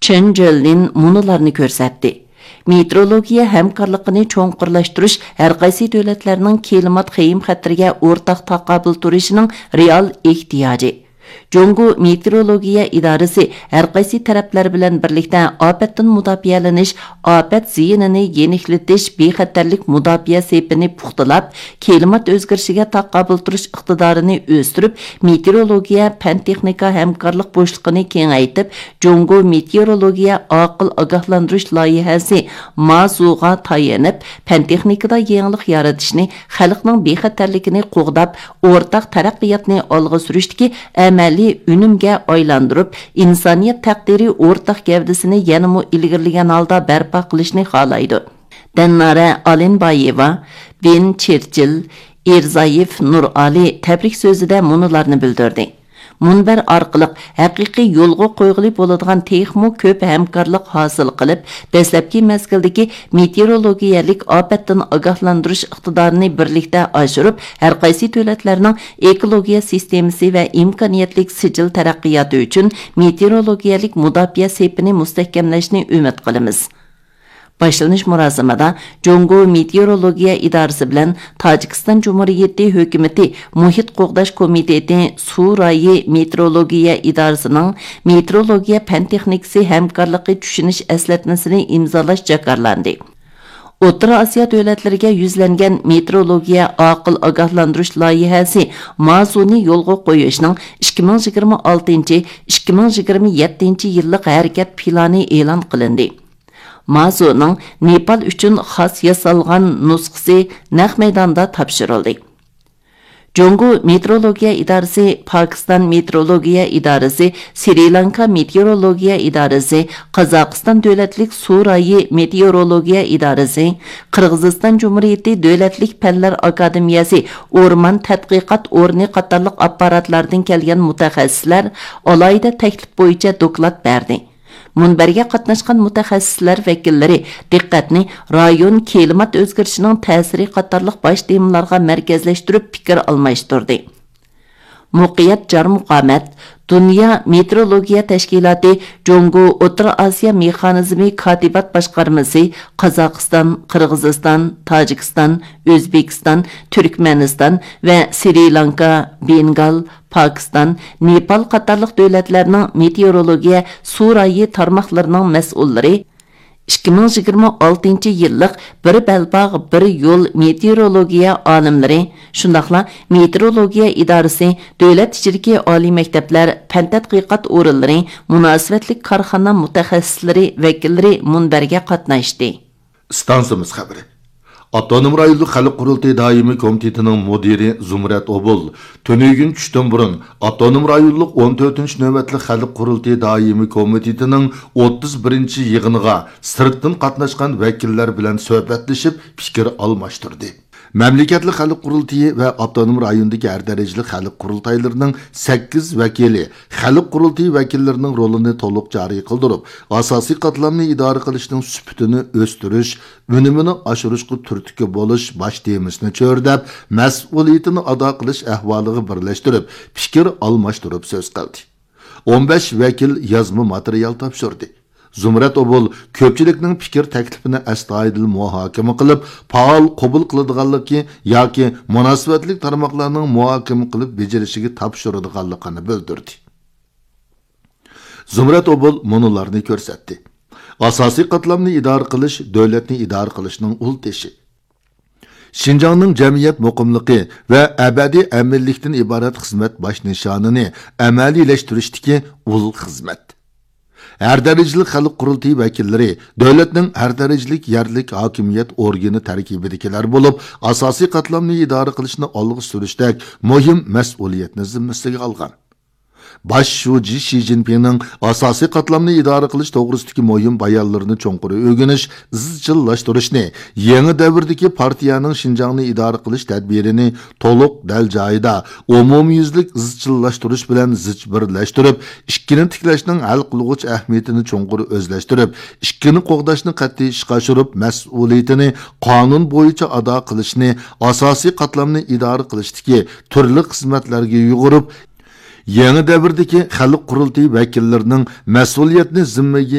Chen Zhilin munularni ko'rsatdi. Meteorologiya hamkorligini cho'nqurlashtirish har qaysi davlatlarning klimat xavf-xatariga o'rtaq taqobil turishining real ehtiyoji. Jungo Meteorologiya idorasi har qaysi taraflar bilan birlikda ofatdan mudofialanish, ofat ziyinini yeniklatish, bexatarlik mudofaa sepini puxtalab, klimat o'zgarishiga taqobil turish iqtidorini o'stirib, meteorologiya fan texnika hamkorlik bo'shliqini kengaytib, Jungo Meteorologiya aql ogohlantirish loyihasi mavzuga tayanib, fan texnikada yangilik yaratishni, xalqning bexatarligini qo'g'dab, o'rtaq taraqqiyotni olg'a surishdagi amaliy unumga aylantirib, insoniyat taqdiri o'rtaq gavdasini yanada ilgirlagan holda barpo qilishni xohlaydi. Dannara Alenbayeva, Ben Churchill, Erzayev Nurali tabrik so'zida munularni bildirdi. Munbar orqali haqiqiy yo'lga qo'yilib bo'ladigan texmo ko'p hamkorlik hosil qilib, dastlabki mazgildagi meteorologiyalik ofatdan ogohlantirish iqtidorini birlikda oshirib, har qaysi davlatlarning ekologiya sistemasi va imkoniyatlik sijil taraqqiyoti uchun meteorologiyalik mudofaa sepini mustahkamlashni umid qilamiz. Başlanış murazamada Jungo Meteorologiya idorasi bilan Tojikiston Cumhuriyeti hökuməti Muhit qo'g'dash komiteti Surayi Meteorologiya idorasining meteorologiya fan texnikasi hamkorligi tushunish eslatmasini imzolash jakarlandi. O'rta Osiyo davlatlariga yuzlangan meteorologiya aql ogohlantirish loyihasi mavzuni yo'lga qo'yishning 2026-2027 yillik harakat plani e'lon qilindi. Mavzuning Nepal uchun xos yasalgan nusxasi naq maydonda topshirildi. Jungo Meteorologiya idorasi, Pokiston Meteorologiya idorasi, Sri Lanka Meteorologiya idorasi, Qozog'iston davlatlik Surayi Meteorologiya idorasi, Qirg'iziston Cumhuriyeti davlatlik fanlar akademiyasi, O'rmon tadqiqot o'rni qatorliq apparatlardan kelgan mutaxassislar alohida taklif bo'yicha doklad berdi. Munbarga qatnashgan mutaxassislar vakillari diqqatni rayon klimat o'zgarishining ta'siri qatorliq bosh temalarga markazlashtirib fikr almashtirdi. Muqiyat Jarmuqomat, Dunyo Meteorologiya Tashkiloti, Jungo O'rta Osiyo mexanizmi katibat boshqarmasi, Qozog'iston, Qirg'iziston, Tojikiston, O'zbekiston, Turkmaniston va Sri Lanka, Bengal, Pokiston, Nepal qatorliq davlatlarning meteorologiya Surayi tarmoqlarining mas'ullari 2026 yillik bir balbog' bir yo'l meteorologiya olimlari, shundaqla meteorologiya idorasi, davlat ichidagi oliy maktablar, fan tadqiqot o'rinlari, munosabatli korxona mutaxassislari vakillari munbarga qatnashdi. Stansiyamiz xabari. Avtonom rayonlik xalq qurultiyi doimiy komitetining mudiri Zumrat Obul tunuygun tushdan burun Avtonom rayonlik 14-navbatli xalq qurultiyi doimiy komitetining 31-yig'iniga sirtdan qatnashgan vakillar bilan suhbatlashib fikr almashtirdi. Mamlakatli xalq qurultiyi va avtonom rayondagi har darajali xalq qurultaylarining 8 vakili xalq qurultiyi vakillarining rolini to'liq joriy qildirib, asosiy qatlamni idora qilishning sifatini o'stirish, unumini oshirishga turtki bo'lish bosh temasini cho'rdab, mas'uliyatini ado qilish ahvoliga birlashtirib, fikr almashtirib so'z qildi. 15 vakil yozma material topshirdi. Zumrat Obul ko'pchilikning fikr taklifini astoydil muhokama qilib, faol qabul qiladiganligi yoki munosabatli tarmoqlarning muhokama qilib bajarishiga topshiradiganligini bildirdi. Zumrat Obul munolarni ko'rsatdi. Asosiy qatlamni idora qilish davlatni idora qilishning ul teshi. Şinjanning jamiyat muqimligi va abadiy aminlikdan iborat xizmat bosh nishonini amaliylashtirish ul xizmat. Her darajalik xalq qurultiyi vakillari davlatning har darajalik yerlik hokimiyat organi tarkibidagilar bo'lib, asosiy qatlamni idora qilishni olg'a surishdek muhim mas'uliyatni zimmasiga olgan. Baş Shuji Xi Jinpingning asosiy qatlamni idora qilish to'g'risidagi muhim bayonlarini cho'nqur o'rganish, izchillashtirishni, yangi davrdagi partiyaning Xinjiangni idora qilish tadbirini to'liq dal joyida umumyuzlik izchillashtirish bilan zich birlashtirib, ikkini tiklashning hal qiluvchi ahamiyatini cho'nqur o'zlashtirib, ikkini qo'g'dashni qat'iy ishga oshirib, mas'uliyatini qonun bo'yicha ado qilishni, asosiy qatlamni idora qilishdagi turli xizmatlarga yug'urib, yangi davrdagi xalq qurultiyi vakillarining mas'uliyatni zimmaga